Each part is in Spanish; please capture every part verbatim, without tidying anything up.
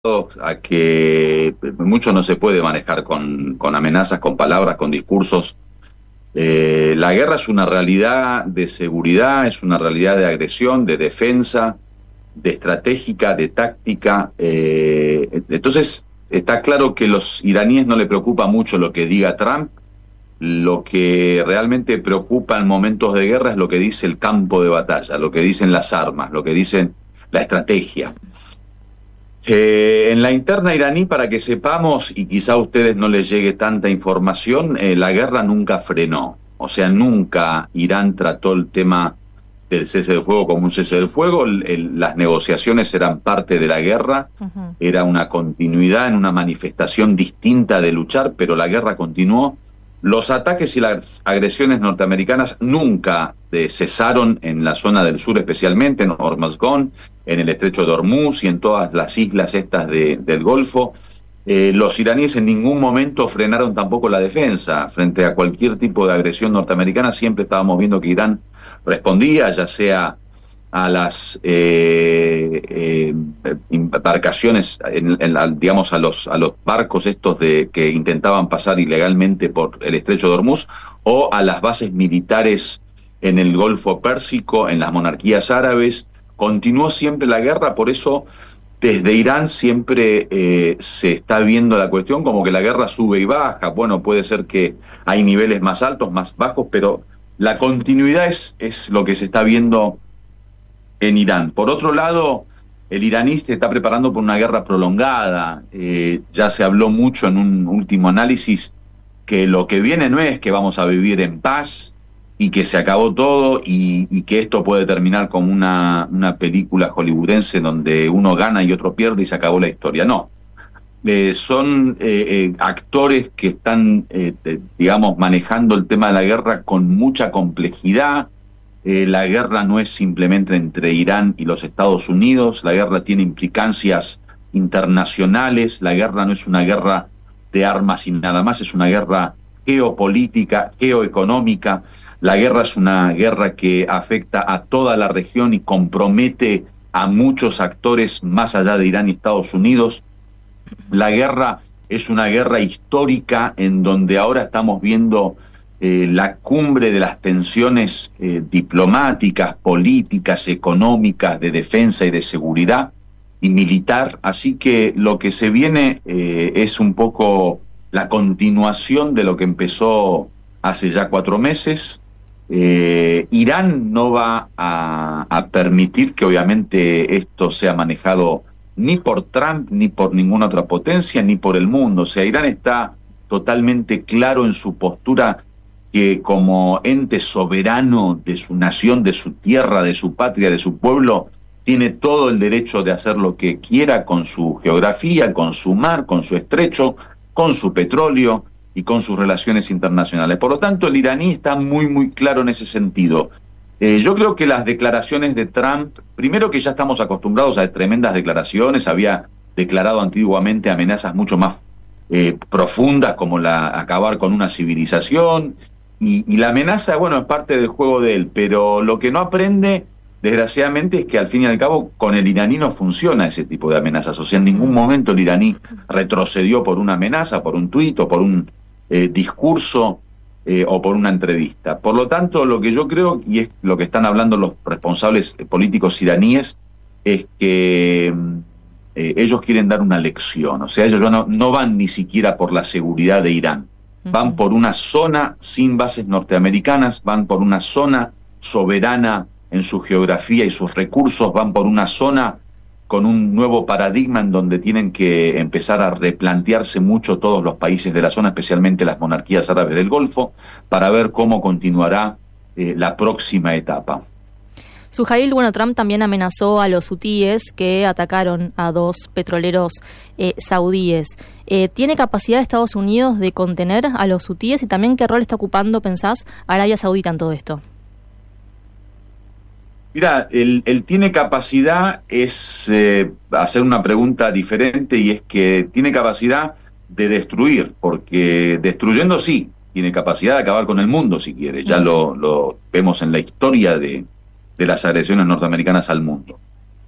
a que mucho no se puede manejar con, con amenazas, con palabras, con discursos. Eh, la guerra es una realidad de seguridad, es una realidad de agresión, de defensa, de estratégica, de táctica. Eh, entonces, está claro que a los iraníes no le preocupa mucho lo que diga Trump. Lo que realmente preocupa en momentos de guerra es lo que dice el campo de batalla, lo que dicen las armas, lo que dicen la estrategia. Eh, en la interna iraní, para que sepamos, y quizá a ustedes no les llegue tanta información, eh, la guerra nunca frenó. O sea, nunca Irán trató el tema del cese del fuego como un cese del fuego. El, el, las negociaciones eran parte de la guerra, uh-huh. Era una continuidad en una manifestación distinta de luchar, pero la guerra continuó. Los ataques y las agresiones norteamericanas nunca eh, cesaron en la zona del sur, especialmente en Hormuzgón, en el estrecho de Hormuz y en todas las islas estas de, del Golfo. Eh, los iraníes en ningún momento frenaron tampoco la defensa. Frente a cualquier tipo de agresión norteamericana siempre estábamos viendo que Irán respondía, ya sea a las eh, eh, embarcaciones, en, en, digamos a los a los barcos estos de que intentaban pasar ilegalmente por el estrecho de Hormuz, o a las bases militares en el Golfo Pérsico, en las monarquías árabes. Continuó siempre la guerra, por eso desde Irán siempre eh, se está viendo la cuestión como que la guerra sube y baja. Bueno, puede ser que hay niveles más altos, más bajos, pero la continuidad es, es lo que se está viendo en Irán. Por otro lado, el iraní se está preparando por una guerra prolongada. Eh, ya se habló mucho en un último análisis que lo que viene no es que vamos a vivir en paz y que se acabó todo y, y que esto puede terminar como una, una película hollywoodense donde uno gana y otro pierde y se acabó la historia. No. Eh, son eh, eh, actores que están, eh, eh, digamos, manejando el tema de la guerra con mucha complejidad. Eh, la guerra no es simplemente entre Irán y los Estados Unidos, la guerra tiene implicancias internacionales, la guerra no es una guerra de armas y nada más, es una guerra geopolítica, geoeconómica. La guerra es una guerra que afecta a toda la región y compromete a muchos actores más allá de Irán y Estados Unidos. La guerra es una guerra histórica en donde ahora estamos viendo Eh, la cumbre de las tensiones eh, diplomáticas, políticas, económicas, de defensa y de seguridad y militar. Así que lo que se viene eh, es un poco la continuación de lo que empezó hace ya cuatro meses. Eh, Irán no va a, a permitir que obviamente esto sea manejado ni por Trump, ni por ninguna otra potencia, ni por el mundo. O sea, Irán está totalmente claro en su postura que como ente soberano de su nación, de su tierra, de su patria, de su pueblo, tiene todo el derecho de hacer lo que quiera con su geografía, con su mar, con su estrecho, con su petróleo y con sus relaciones internacionales. Por lo tanto, el iraní está muy, muy claro en ese sentido. Eh, yo creo que las declaraciones de Trump, primero que ya estamos acostumbrados a tremendas declaraciones, había declarado antiguamente amenazas mucho más eh, profundas, como la acabar con una civilización. Y, y la amenaza, bueno, es parte del juego de él, pero lo que no aprende, desgraciadamente, es que al fin y al cabo con el iraní no funciona ese tipo de amenazas. O sea, en ningún momento el iraní retrocedió por una amenaza, por un tuit o por un eh, discurso eh, o por una entrevista. Por lo tanto, lo que yo creo, y es lo que están hablando los responsables políticos iraníes, es que eh, ellos quieren dar una lección. O sea, ellos no, no van ni siquiera por la seguridad de Irán. Van por una zona sin bases norteamericanas, van por una zona soberana en su geografía y sus recursos, van por una zona con un nuevo paradigma en donde tienen que empezar a replantearse mucho todos los países de la zona, especialmente las monarquías árabes del Golfo, para ver cómo continuará eh, la próxima etapa. Suhail, bueno, Trump también amenazó a los hutíes que atacaron a dos petroleros eh, saudíes. Eh, ¿Tiene capacidad Estados Unidos de contener a los hutíes y también qué rol está ocupando, pensás, Arabia Saudita en todo esto? Mira, él, él tiene capacidad, es eh, hacer una pregunta diferente, y es que tiene capacidad de destruir, porque destruyendo sí, tiene capacidad de acabar con el mundo si quiere. Ya lo, lo vemos en la historia de... de las agresiones norteamericanas al mundo.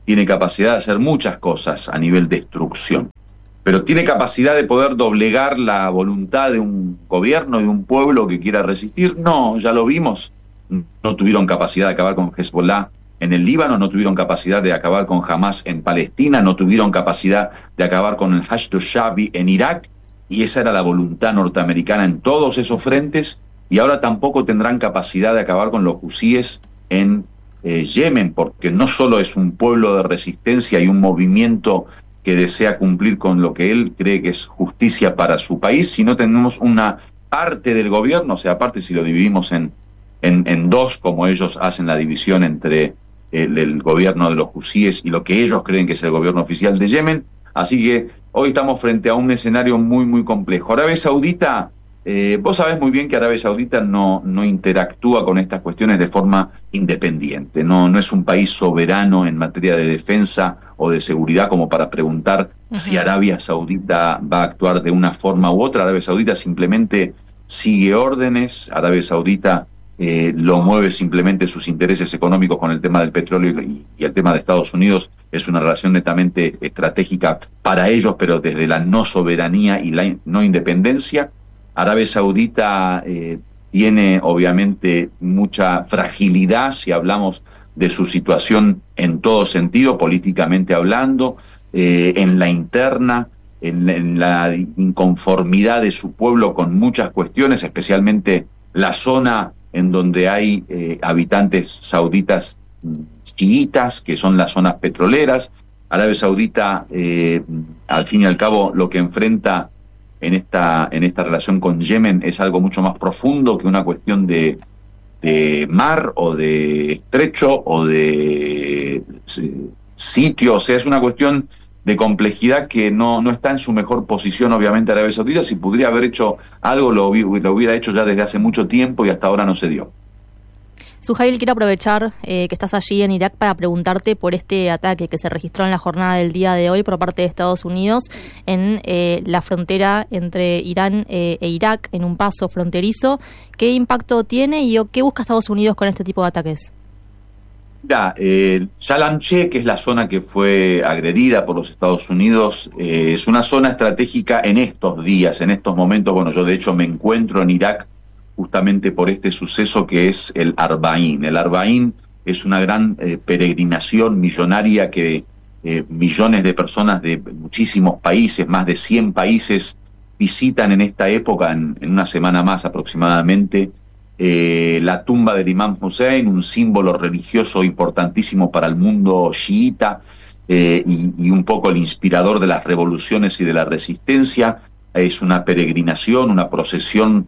tiene capacidad de hacer muchas cosas a nivel destrucción, pero tiene capacidad de poder doblegar la voluntad de un gobierno y de un pueblo que quiera resistir. No, ya lo vimos, no tuvieron capacidad de acabar con Hezbollah en el Líbano, no tuvieron capacidad de acabar con Hamas en Palestina, no tuvieron capacidad de acabar con el Hashd al-Sha'bi en Irak, y esa era la voluntad norteamericana en todos esos frentes, y ahora tampoco tendrán capacidad de acabar con los husíes en eh, Yemen, porque no solo es un pueblo de resistencia y un movimiento que desea cumplir con lo que él cree que es justicia para su país, sino tenemos una parte del gobierno, o sea, aparte si lo dividimos en, en, en dos, como ellos hacen la división entre el, el gobierno de los husíes y lo que ellos creen que es el gobierno oficial de Yemen. Así que hoy estamos frente a un escenario muy, muy complejo. Arabia Saudita, eh, vos sabés muy bien que Arabia Saudita no, no interactúa con estas cuestiones de forma independiente. No, no es un país soberano en materia de defensa o de seguridad como para preguntar uh-huh. si Arabia Saudita va a actuar de una forma u otra. Arabia Saudita simplemente sigue órdenes. Arabia Saudita eh, lo mueve simplemente sus intereses económicos con el tema del petróleo y, y el tema de Estados Unidos. Es una relación netamente estratégica para ellos, pero desde la no soberanía y la no independencia. Arabia Saudita eh, tiene obviamente mucha fragilidad si hablamos de su situación en todo sentido, políticamente hablando, eh, en la interna, en, en la inconformidad de su pueblo con muchas cuestiones, especialmente la zona en donde hay eh, habitantes sauditas chiitas, que son las zonas petroleras. Arabia Saudita, eh, al fin y al cabo, lo que enfrenta en esta, en esta relación con Yemen es algo mucho más profundo que una cuestión de de mar o de estrecho o de sitio, o sea, es una cuestión de complejidad que no, no está en su mejor posición, obviamente, Arabia Saudita. Si pudiera haber hecho algo, lo, lo hubiera hecho ya desde hace mucho tiempo y hasta ahora no se dio. Suhail, quiero aprovechar eh, que estás allí en Irak para preguntarte por este ataque que se registró en la jornada del día de hoy por parte de Estados Unidos en eh, la frontera entre Irán eh, e Irak, en un paso fronterizo. ¿Qué impacto tiene y qué busca Estados Unidos con este tipo de ataques? Mira, eh, Shalamche, que es la zona que fue agredida por los Estados Unidos, eh, es una zona estratégica en estos días, en estos momentos. Bueno, yo de hecho me encuentro en Irak justamente por este suceso que es el Arbaín. El Arbaín es una gran eh, peregrinación millonaria que eh, millones de personas de muchísimos países, más de cien países, visitan en esta época, en, en una semana más aproximadamente, eh, la tumba del Imam Hussein, un símbolo religioso importantísimo para el mundo chiita eh, y, y un poco el inspirador de las revoluciones y de la resistencia. Es una peregrinación, una procesión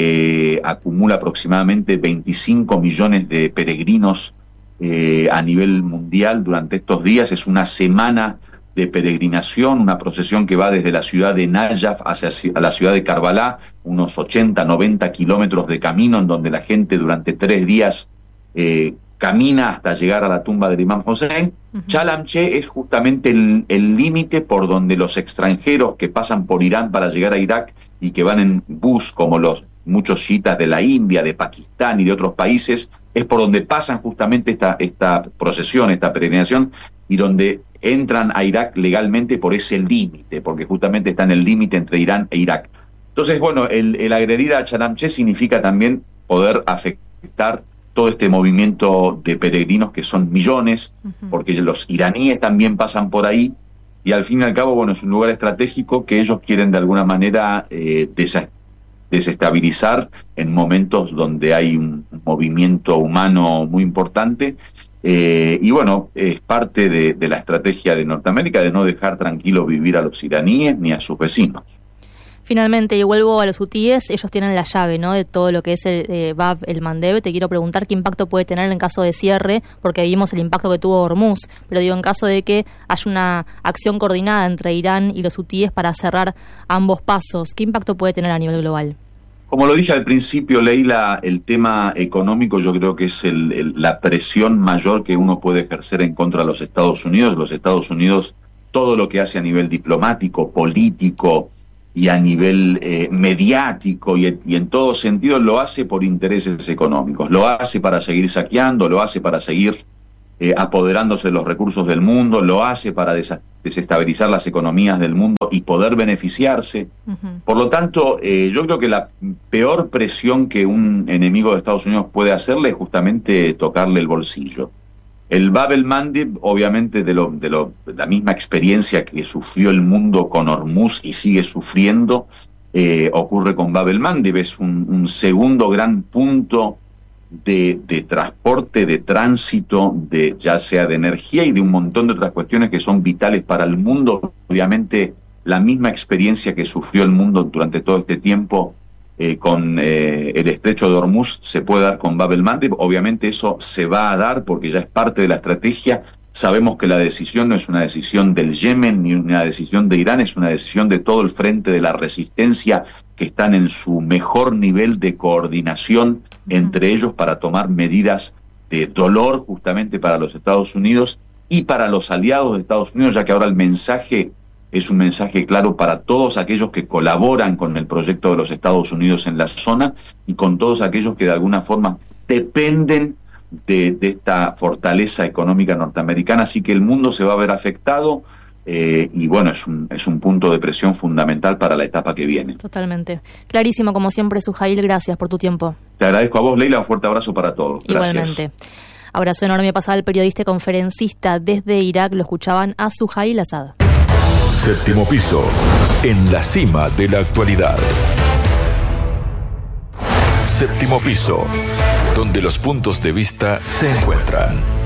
que acumula aproximadamente veinticinco millones de peregrinos eh, a nivel mundial durante estos días. Es una semana de peregrinación, una procesión que va desde la ciudad de Najaf hacia la ciudad de Karbala, unos ochenta, noventa kilómetros de camino, en donde la gente durante tres días eh, camina hasta llegar a la tumba del Imam Hussein. Uh-huh. Shalamche es justamente el límite por donde los extranjeros que pasan por Irán para llegar a Irak y que van en bus, como los muchos chiitas de la India, de Pakistán y de otros países, es por donde pasan justamente esta, esta procesión, esta peregrinación, y donde entran a Irak legalmente por ese límite, porque justamente está en el límite entre Irán e Irak. Entonces, bueno, el, el agredir a Shalamche significa también poder afectar todo este movimiento de peregrinos, que son millones, uh-huh. porque los iraníes también pasan por ahí, y al fin y al cabo, bueno, es un lugar estratégico que ellos quieren de alguna manera eh, desestabilizar desestabilizar en momentos donde hay un movimiento humano muy importante, eh, y bueno, es parte de, de la estrategia de Norteamérica de no dejar tranquilo vivir a los iraníes ni a sus vecinos. Finalmente, y vuelvo a los hutíes, ellos tienen la llave, ¿no?, de todo lo que es el eh, Bab el Mandeb. Te quiero preguntar qué impacto puede tener en caso de cierre, porque vimos el impacto que tuvo Hormuz, pero digo, en caso de que haya una acción coordinada entre Irán y los hutíes para cerrar ambos pasos, ¿qué impacto puede tener a nivel global? Como lo dije al principio, Leila, el tema económico yo creo que es el, el, la presión mayor que uno puede ejercer en contra de los Estados Unidos. Los Estados Unidos, todo lo que hace a nivel diplomático, político y a nivel eh, mediático y, y en todo sentido, lo hace por intereses económicos. Lo hace para seguir saqueando, lo hace para seguir eh, apoderándose de los recursos del mundo, lo hace para desa- desestabilizar las economías del mundo y poder beneficiarse. Uh-huh. Por lo tanto, eh, yo creo que la peor presión que un enemigo de Estados Unidos puede hacerle es justamente tocarle el bolsillo. El Bab el-Mandeb, obviamente, de, lo, de, lo, de la misma experiencia que sufrió el mundo con Hormuz y sigue sufriendo, eh, ocurre con Bab el-Mandeb. Es un, un segundo gran punto de, de transporte, de tránsito, de ya sea de energía y de un montón de otras cuestiones que son vitales para el mundo. Obviamente, la misma experiencia que sufrió el mundo durante todo este tiempo Eh, con eh, el estrecho de Hormuz se puede dar con Bab el-Mandeb. Obviamente eso se va a dar porque ya es parte de la estrategia. Sabemos que la decisión no es una decisión del Yemen ni una decisión de Irán, es una decisión de todo el frente de la resistencia que están en su mejor nivel de coordinación uh-huh. entre ellos para tomar medidas de dolor justamente para los Estados Unidos y para los aliados de Estados Unidos, ya que ahora el mensaje es un mensaje claro para todos aquellos que colaboran con el proyecto de los Estados Unidos en la zona y con todos aquellos que de alguna forma dependen de, de esta fortaleza económica norteamericana. Así que el mundo se va a ver afectado eh, y bueno, es un, es un punto de presión fundamental para la etapa que viene. Totalmente. Clarísimo, como siempre, Suhail, gracias por tu tiempo. Te agradezco a vos, Leila, un fuerte abrazo para todos. Gracias. Igualmente. Abrazo enorme pasaba el periodista y conferencista desde Irak, lo escuchaban a Suhail Asad. Séptimo piso, en la cima de la actualidad. Séptimo piso, donde los puntos de vista se encuentran.